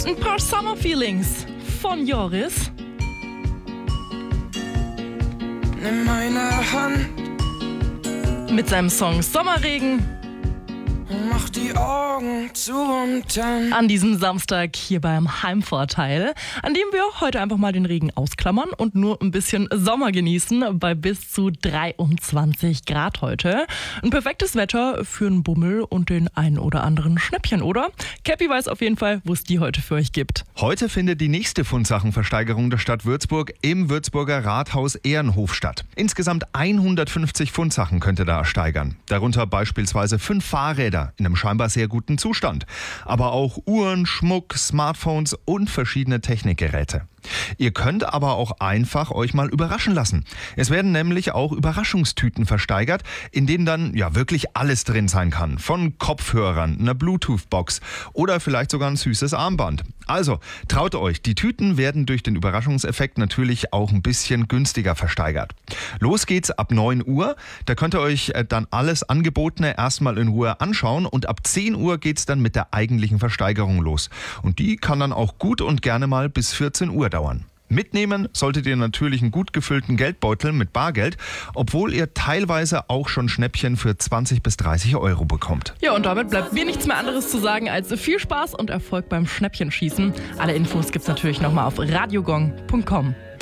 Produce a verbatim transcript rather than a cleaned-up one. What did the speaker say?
Ein paar Summer Feelings von Joris. Nimm meine Hand Mit seinem Song Sommerregen. und mach die Augen zu und dann An diesem Samstag hier beim Heimvorteil, an dem wir heute einfach mal den Regen ausklammern und nur ein bisschen Sommer genießen bei bis zu dreiundzwanzig Grad heute. Ein perfektes Wetter für einen Bummel und den einen oder anderen Schnäppchen, oder? Cappy weiß auf jeden Fall, wo es die heute für euch gibt. Heute findet die nächste Fundsachenversteigerung der Stadt Würzburg im Würzburger Rathaus Ehrenhof statt. Insgesamt hundertfünfzig Fundsachen könnt ihr da ersteigern. Darunter beispielsweise fünf Fahrräder in einem scheinbar sehr guten Zustand. Aber auch Uhren, Schmuck, Smartphones und verschiedene Technikgeräte. Ihr könnt aber auch einfach euch mal überraschen lassen. Es werden nämlich auch Überraschungstüten versteigert, in denen dann ja wirklich alles drin sein kann. Von Kopfhörern, einer Bluetooth-Box oder vielleicht sogar ein süßes Armband. Also, traut euch, die Tüten werden durch den Überraschungseffekt natürlich auch ein bisschen günstiger versteigert. Los geht's ab neun Uhr. Da könnt ihr euch dann alles Angebotene erstmal in Ruhe anschauen und ab zehn Uhr geht's dann mit der eigentlichen Versteigerung los. Und die kann dann auch gut und gerne mal bis vierzehn Uhr dauern. Mitnehmen solltet ihr natürlich einen gut gefüllten Geldbeutel mit Bargeld, obwohl ihr teilweise auch schon Schnäppchen für zwanzig bis dreißig Euro bekommt. Ja, und damit bleibt mir nichts mehr anderes zu sagen als viel Spaß und Erfolg beim Schnäppchenschießen. Alle Infos gibt's natürlich nochmal auf radiogong punkt com.